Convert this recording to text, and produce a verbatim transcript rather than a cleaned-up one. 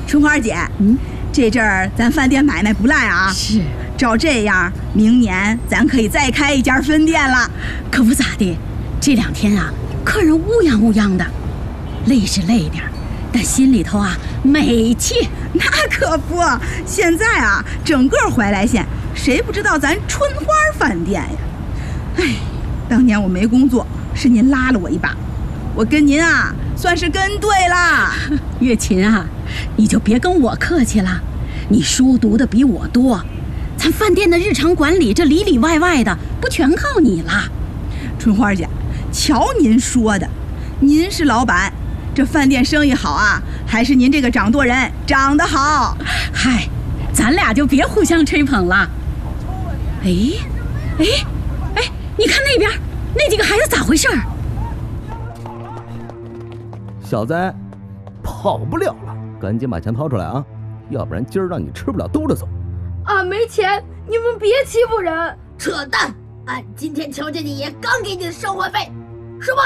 春花姐，嗯，这阵儿咱饭店买卖不赖啊。 是， 照这样，明年咱可以再开一家分店了。 可不咋的，这两天啊，客人乌泱乌泱的，累是累点，但心里头啊美气。 那可不，现在啊，整个怀来县谁不知道咱春花饭店呀？哎，当年我没工作，是您拉了我一把，我跟您啊算是跟对了。 月琴啊，你就别跟我客气了，你书读的比我多，咱饭店的日常管理这里里外外的不全靠你了。 春花姐，瞧您说的，您是老板，这饭店生意好啊，还是您这个掌舵人长得好？ 嗨，咱俩就别互相吹捧了。哎哎哎，你看那边那几个孩子咋回事？ 小子，跑不了了，赶紧把钱掏出来啊，要不然今儿让你吃不了兜着走。 俺没钱，你们别欺负人。 扯淡！俺今天瞧见你也刚给你的生活费，什么